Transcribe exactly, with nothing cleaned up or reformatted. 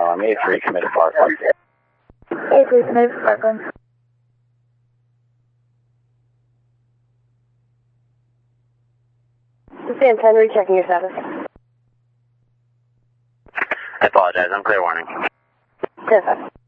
Alarm A three, committed Parkland. A three, committed for Parkland. This is Anton, rechecking your status. I apologize, I'm clear warning. Perfect.